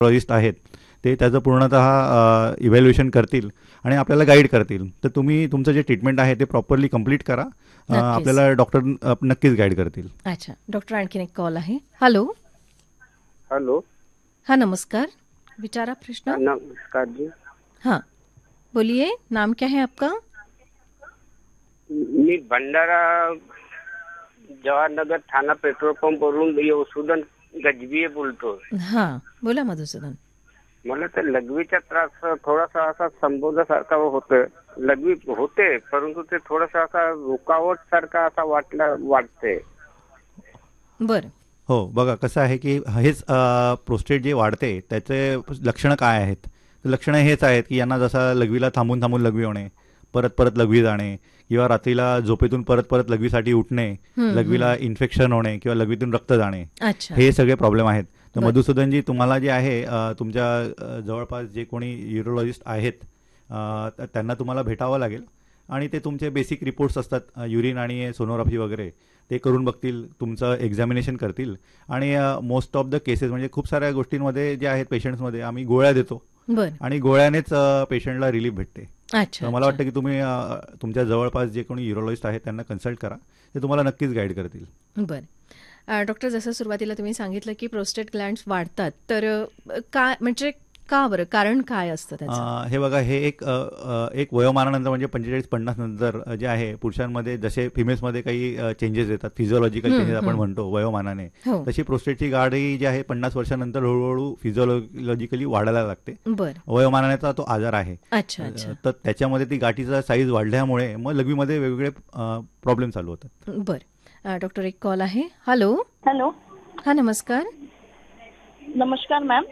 Neurologist आहेत ते त्याचं पूर्णतः इव्हॅल्युएशन करतील आणि आपल्याला गाईड करतील. तर तुम्ही तुमचं जे ट्रीटमेंट आहे ते प्रॉपरली कंप्लीट करा. नक्कीच. आपल्याला डॉक्टर नक्कीच गाईड करतील. अच्छा डॉक्टर, आणखीन एक कॉल आहे. हॅलो. हेलो, हाँ नमस्कार, विचारा प्रश्न. नमस्कार जी. हाँ बोलिए, नाम क्या है आपका? मी भंडारा जवाहरनगर थाना पेट्रोल पंप वरून यशोधन गजबीये बोलतो. हाँ बोला मधुसूदन. मला तर लघवीचा त्रास थोडासा असा संबोधासारखा होतोय. लघवी होते परंतु ते थोडासा असा रुकावट सारखा असा वाटते. बर. हो बघा कसं आहे की हेच प्रोस्टेट जे वाढते त्याचे लक्षणं काय आहेत. तर लक्षणं हेच आहेत की यांना जसा लघवीला थांबून थांबून लघवी होणे, परत परत लघवी जाणे किंवा रात्रीला झोपेतून परत परत लघवीसाठी उठणे, लघवीला इन्फेक्शन होणे किंवा लघवीतून रक्त जाणे, अच्छा. हे सगळे प्रॉब्लेम आहेत. तर बरं. मधुसूदनजी तुम्हाला जे आहे तुमच्या जवळपास जे कोणी न्यूरोलॉजिस्ट आहेत त्यांना तुम्हाला भेटावं लागेल आणि ते तुमचे बेसिक रिपोर्ट्स असतात युरिन आणि सोनोग्राफी वगैरे ते करून बघतील, तुमचं एक्झामिनेशन करतील आणि मोस्ट ऑफ द केसेस म्हणजे खूप साऱ्या गोष्टींमध्ये जे आहेत पेशंट्समध्ये आम्ही गोळ्या देतो बर. आणि गोळ्यानेच पेशंटला रिलीफ भेटते. अच्छा. तर मला वाटतं की तुम्ही तुमच्या जवळपास जे कोणी न्यूरोलॉजिस्ट आहेत त्यांना कन्सल्ट करा, ते तुम्हाला नक्कीच गाईड करतील. बर. डॉक्टर, जसं सुरुवातीला तुम्ही सांगितलं की प्रोस्टेट ग्लँड्स वाढतात, तर काय म्हणजे का बरं, कारण काय असतं त्याचं? हे बघा, हे एक वयोमानानंतर म्हणजे 45-50 नंतर जे आहे पुरुषांमध्ये जसे फिमेल्समध्ये काही चेंजेस येतात, फिजिओलॉजिकल चेंजेस आपण म्हणतो वयोमानाने, हो. तशी प्रोस्टेटची गाडी जी आहे 50 वर्षानंतर हळूहळू फिजिओलॉजिकली वाढायला लागते. बर. वयोमानाचा तो आजार आहे. अच्छा अच्छा. तर त्याच्यामध्ये ती गाठीचा साईज वाढल्यामुळे मग लघवीमध्ये वेगवेगळे प्रॉब्लेम चालू होतात. बर. डॉक्टर, एक कॉल आहे. हॅलो. हॅलो, हा नमस्कार. नमस्कार मॅम.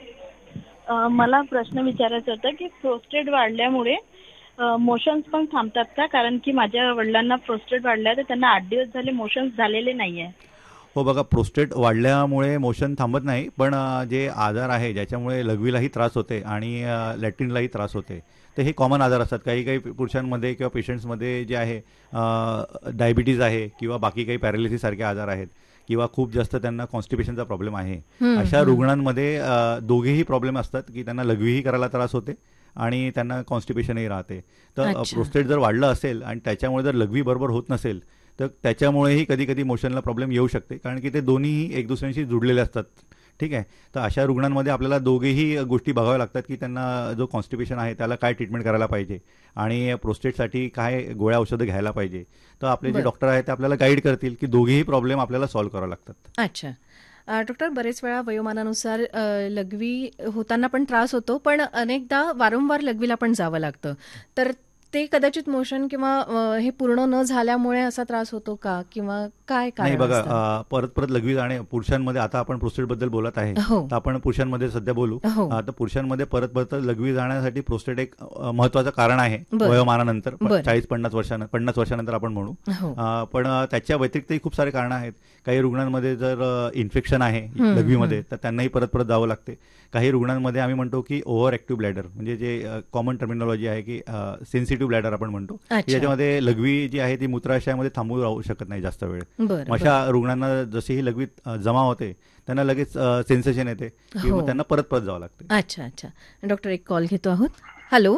मला प्रश्न विचारायचा होता की प्रोस्टेट वाढल्यामुळे मोशन्स पण थांबतात का? कारण की माझ्या वडिलांना प्रोस्टेट वाढलाय तर त्यांना 8 दिवस झाले मोशन्स झालेले नाहीये. हो बघा, प्रोस्टेट वाढल्यामुळे मोशन थांबत नाही, पण जे आजार आहे ज्याच्यामुळे लघवीलाही त्रास होते आणि लॅट्रिनलाही त्रास होते, तर हे कॉमन आजार असतात. काही काही पुरुषांमध्ये किंवा पेशंट्समध्ये जे आहे डायबिटीज आहे किंवा बाकी काही पॅरालिसिस सारखे आजार आहेत किंवा खूप जास्त त्यांना कॉन्स्टिपेशनचा प्रॉब्लेम आहे, अशा रुग्णांमध्ये दोघेही प्रॉब्लेम असतात की त्यांना लघवीही करायला त्रास होते आणि त्यांना कॉन्स्टिपेशनही राहते. तर अच्छा. प्रोस्टेट जर वाढलं असेल आणि त्याच्यामुळे जर लघवी बरोबर होत नसेल तर त्याच्यामुळेही कधी कधी मोशनला प्रॉब्लेम येऊ शकते, कारण की ते दोन्हीही एक दुसऱ्यांशी जुडलेले असतात. ठीक आहे. तर अशा रुग्णांमध्ये आपल्याला दोघेही गोष्टी बघाव्या लागतात की त्यांना जो कॉन्स्टिपेशन आहे त्याला काय ट्रीटमेंट करायला पाहिजे आणि प्रोस्टेटसाठी काय गोळ्या औषधं घ्यायला पाहिजे. तर आपले जे बरं. डॉक्टर आहेत ते आपल्याला गाईड करतील की दोघेही प्रॉब्लेम आपल्याला सॉल्व्ह करावे लागतात. अच्छा. डॉक्टर, बरेच वेळा वयोमानानुसार लघवी होताना पण त्रास होतो, पण अनेकदा वारंवार लघवीला पण जावं लागतं, तर ते कदाचित मोशन किंवा हे पूर्ण न झाल्यामुळे असा त्रास होतो का, किंवा काय नाही कारण बघा, असतं? परत परत लघवी जाणे पुरुषांमध्ये, आता आपण प्रोस्टेटबद्दल बोलत आहे हो. तर आपण पुरुषांमध्ये सध्या बोलू. हो. तर पुरुषांमध्ये परत परत लघवी जाण्यासाठी प्रोस्टेट एक महत्वाचं कारण आहे बरं. वयोमानानंतर, बरं. 40-50 वर्षानंतर आपण म्हणू. हो. पण त्याच्या व्यतिरिक्तही खूप सारे कारणं आहेत. काही रुग्णांमध्ये जर इन्फेक्शन आहे लघवीमध्ये तर त्यांनाही परत परत जावं लागते. काही रुग्णांमध्ये आम्ही म्हणतो की ओव्हर ऍक्टिव्ह ब्लॅडर, म्हणजे जे कॉमन टर्मिनॉलॉजी आहे की सेन्सिटिव्ह ब्लॅडर आपण म्हणतो, अच्छा. याच्यामध्ये लघवी जी आहे ती मूत्राशयामध्ये थांबून राहू शकत नाही जास्त वेळ. बरं. अशा रुग्णांना जशी ही लघवी जमा होते त्यांना लगेच सेन्सेशन येते की हो. मग त्यांना परत परत जावं लागते. अच्छा अच्छा. डॉक्टर, एक कॉल घेतो आहोत. हॅलो.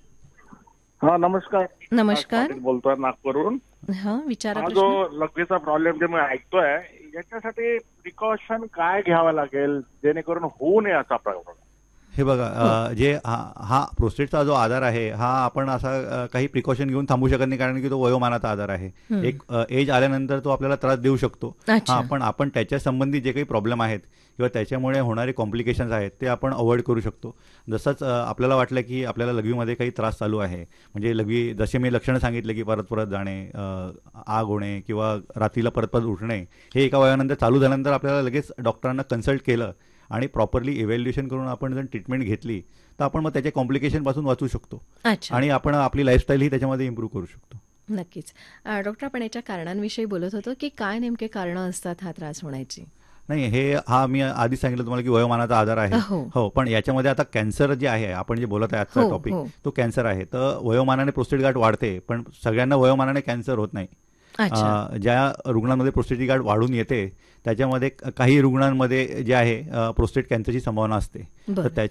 हा नमस्कार. नमस्कार. पाटील बोलतोय नागपूरवरून. हा विचारा हा प्रश्न. जो लघवीचा प्रॉब्लेम जे मी ऐकतोय याच्यासाठी प्रिकॉशन काय घ्यावं लागेल जेणेकरून होऊ नये असा प्रॉब्लेम? हे बघा, जे हा प्रोस्टेटचा जो आजार आहे हा आपण असा काही प्रिकॉशन घेऊन थांबू शकत नाही, कारण की तो वयोमानाचा आजार आहे. एक एज आल्यानंतर तो आपल्याला त्रास देऊ शकतो. अच्छा. पण आपण त्याच्या संबंधी जे काही प्रॉब्लेम आहेत किंवा त्याच्यामुळे होणारे कॉम्प्लिकेशन्स आहेत ते आपण अवॉइड करू शकतो. जसंच आपल्याला वाटलं की आपल्याला लघवीमध्ये काही त्रास चालू आहे, म्हणजे लघवी जसे मी लक्षणं सांगितले की परत परत जाणे, आग होणे किंवा रात्रीला परत परत उठणे, हे एका वयानंतर चालू झाल्यानंतर आपल्याला लगेच डॉक्टरांना कन्सल्ट केलं आणि प्रॉपरली इव्हॅल्युएशन करून आपण जर ट्रीटमेंट घेतली तर आपण मग त्याच्या कॉम्प्लिकेशनपासून वाचू शकतो अच्छा. आणि आपण आपली लाईफस्टाईलही त्याच्यामध्ये इम्प्रूव्ह करू शकतो. नक्कीच. डॉक्टर, आपण याच्या कारणांविषयी बोलत होतो की काय नेमके कारणं असतात हा त्रास होण्याची? नाही, हा मी आधी सांगितलं तुम्हाला की वयोमानाचा आजार आहे. हो, पण याच्यामध्ये आता कॅन्सर जे आहे, आपण जे बोलत आहे आजचा हो, टॉपिक, हो. तो कॅन्सर आहे. तर वयोमानाने प्रोस्टेट गाठ वाढते, पण सगळ्यांना वयोमानाने कॅन्सर होत नाही. अच्छा. ज्या रुग्णांमध्ये प्रोस्टेटची गाठ वाढून येते त्याच्यामध्ये काही रुग्णांमध्ये जे आहे प्रोस्टेट कॅन्सरची संभावना असते. बरं. तर